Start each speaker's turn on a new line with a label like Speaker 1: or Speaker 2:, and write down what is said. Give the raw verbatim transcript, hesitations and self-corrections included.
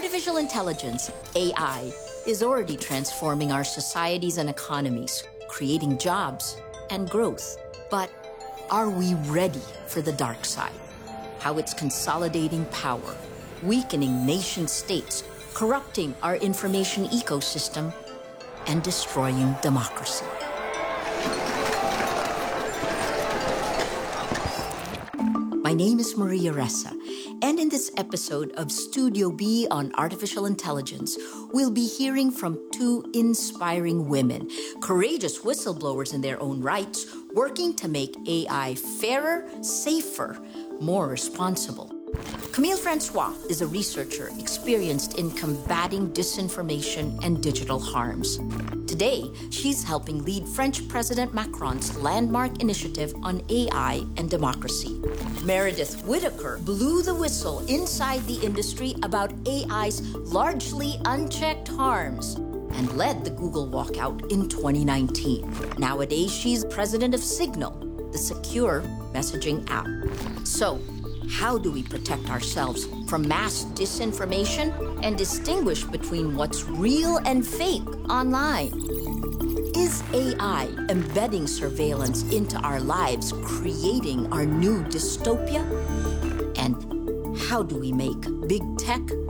Speaker 1: Artificial intelligence, A I, is already transforming our societies and economies, creating jobs and growth. But are we ready for the dark side? How it's consolidating power, weakening nation states, corrupting our information ecosystem, and destroying democracy. My name is Maria Ressa, and in this episode of Studio B on artificial intelligence, we'll be hearing from two inspiring women, courageous whistleblowers in their own rights, working to make A I fairer, safer, more responsible. Camille Francois is a researcher experienced in combating disinformation and digital harms. Today, she's helping lead French President Macron's landmark initiative on A I and democracy. Meredith Whittaker blew the whistle inside the industry about A I's largely unchecked harms and led the Google walkout in twenty nineteen. Nowadays, she's president of Signal, the secure messaging app. So, how do we protect ourselves from mass disinformation and distinguish between what's real and fake online? Is A I embedding surveillance into our lives, creating our new dystopia? And how do we make big tech